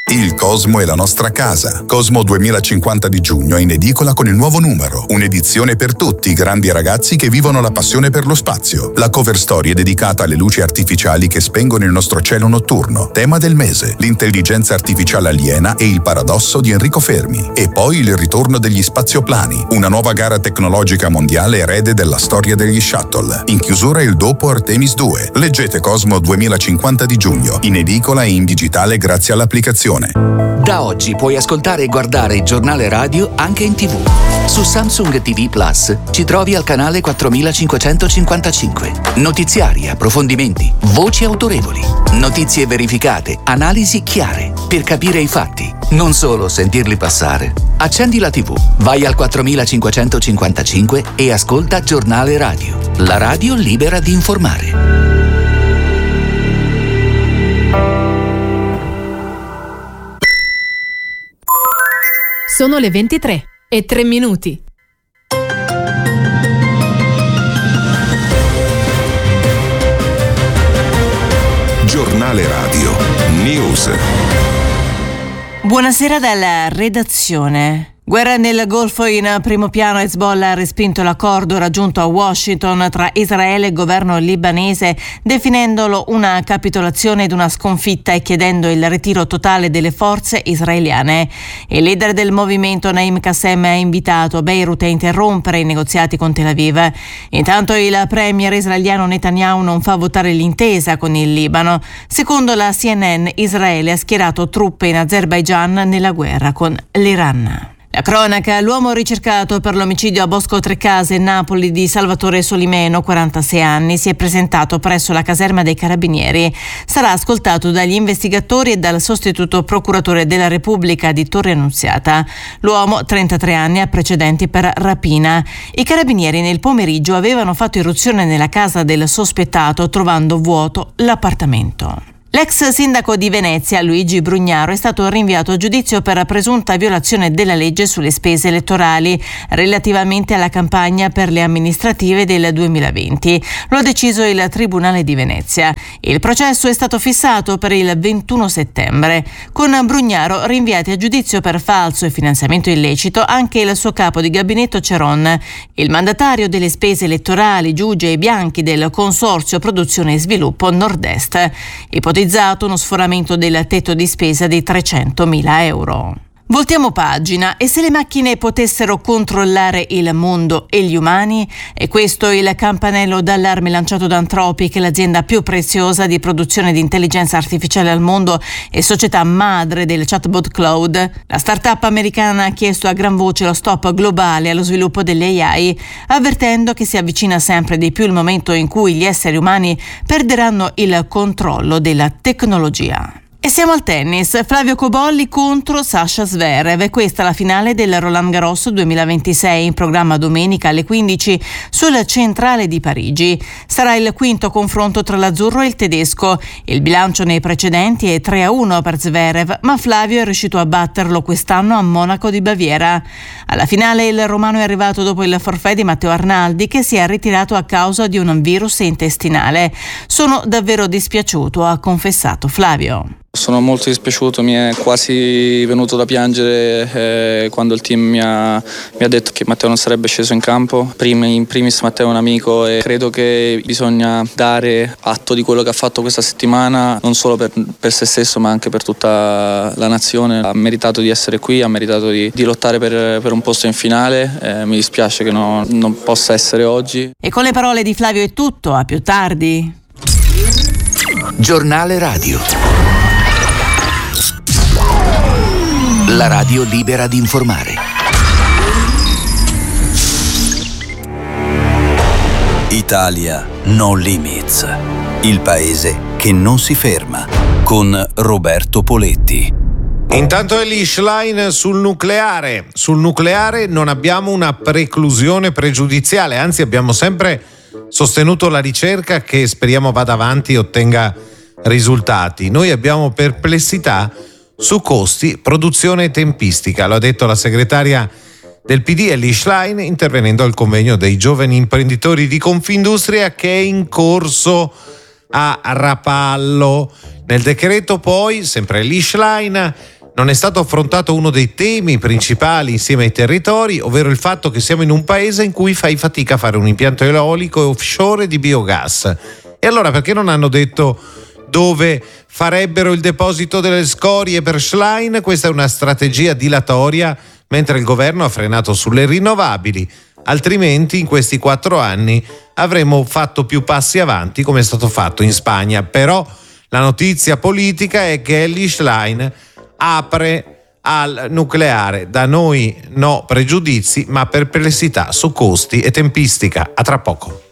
Il Cosmo è la nostra casa. Cosmo 2050 di giugno è in edicola con il nuovo numero. Un'edizione per tutti i grandi ragazzi che vivono la passione per lo spazio. La cover story è dedicata alle luci artificiali che spengono il nostro cielo notturno. Tema del mese: l'intelligenza artificiale aliena e il paradosso di Enrico Fermi. E poi il ritorno degli spazioplani, una nuova gara tecnologica mondiale erede della storia degli shuttle. In chiusura il dopo Artemis 2. Leggete Cosmo 2050 di giugno, in edicola e in digitale grazie all'applicazione. Da oggi puoi ascoltare e guardare il giornale radio anche in TV. Su Samsung TV Plus ci trovi al canale 4555. Notiziari, approfondimenti, voci autorevoli, notizie verificate, analisi chiare, per capire i fatti, non solo sentirli passare. Accendi la TV, vai al 4555 e ascolta Giornale Radio. La radio libera di informare. Sono le 23:03. Giornale Radio News. Buonasera dalla redazione. Guerra nel Golfo, in primo piano Hezbollah ha respinto l'accordo raggiunto a Washington tra Israele e il governo libanese, definendolo una capitolazione ed una sconfitta e chiedendo il ritiro totale delle forze israeliane. Il leader del movimento Naim Qassem ha invitato Beirut a interrompere i negoziati con Tel Aviv. Intanto il premier israeliano Netanyahu non fa votare l'intesa con il Libano. Secondo la CNN, Israele ha schierato truppe in Azerbaigian nella guerra con l'Iran. La cronaca: l'uomo ricercato per l'omicidio a Bosco Trecase, Napoli, di Salvatore Solimeno, 46 anni, si è presentato presso la caserma dei Carabinieri. Sarà ascoltato dagli investigatori e dal sostituto procuratore della Repubblica di Torre Annunziata. L'uomo, 33 anni, ha precedenti per rapina. I Carabinieri nel pomeriggio avevano fatto irruzione nella casa del sospettato, trovando vuoto l'appartamento. L'ex sindaco di Venezia, Luigi Brugnaro, è stato rinviato a giudizio per presunta violazione della legge sulle spese elettorali relativamente alla campagna per le amministrative del 2020. Lo ha deciso il Tribunale di Venezia. Il processo è stato fissato per il 21 settembre. Con Brugnaro rinviati a giudizio per falso e finanziamento illecito anche il suo capo di gabinetto Ceron, il mandatario delle spese elettorali Giuge Bianchi del Consorzio Produzione e Sviluppo Nord-Est. Ipotizzato uno sforamento del tetto di spesa di 300.000 euro. Voltiamo pagina. E se le macchine potessero controllare il mondo e gli umani? È questo il campanello d'allarme lanciato da Anthropic, l'azienda più preziosa di produzione di intelligenza artificiale al mondo e società madre del chatbot cloud. La startup americana ha chiesto a gran voce lo stop globale allo sviluppo delle AI, avvertendo che si avvicina sempre di più il momento in cui gli esseri umani perderanno il controllo della tecnologia. E siamo al tennis. Flavio Cobolli contro Sasha Zverev. Questa è la finale del Roland Garros 2026, in programma domenica alle 15 sul Centrale di Parigi. Sarà il quinto confronto tra l'azzurro e il tedesco. Il bilancio nei precedenti è 3-1 per Zverev, ma Flavio è riuscito a batterlo quest'anno a Monaco di Baviera. Alla finale il romano è arrivato dopo il forfait di Matteo Arnaldi, che si è ritirato a causa di un virus intestinale. Sono davvero dispiaciuto, ha confessato Flavio. Sono molto dispiaciuto, mi è quasi venuto da piangere quando il team mi ha detto che Matteo non sarebbe sceso in campo. In primis Matteo è un amico e credo che bisogna dare atto di quello che ha fatto questa settimana, non solo per se stesso ma anche per tutta la nazione. Ha meritato di essere qui, ha meritato di lottare per un posto in finale, mi dispiace che non possa essere oggi. E con le parole di Flavio è tutto, a più tardi. Giornale Radio. La radio libera di informare. Italia No Limits. Il paese che non si ferma. Con Roberto Poletti. Intanto è l'Ishline sul nucleare. Sul nucleare non abbiamo una preclusione pregiudiziale, anzi abbiamo sempre sostenuto la ricerca che speriamo vada avanti e ottenga risultati. Noi abbiamo perplessità su costi, produzione e tempistica, lo ha detto la segretaria del PD Elly Schlein intervenendo al convegno dei giovani imprenditori di Confindustria che è in corso a Rapallo. Nel decreto poi, sempre Elly Schlein, non è stato affrontato uno dei temi principali insieme ai territori, ovvero il fatto che siamo in un paese in cui fai fatica a fare un impianto eolico e offshore di biogas. E allora perché non hanno detto dove farebbero il deposito delle scorie per Schlein? Questa è una strategia dilatoria, mentre il governo ha frenato sulle rinnovabili. Altrimenti in questi 4 anni avremmo fatto più passi avanti, come è stato fatto in Spagna. Però la notizia politica è che Elly Schlein apre al nucleare. Da noi no pregiudizi, ma perplessità su costi e tempistica. A tra poco.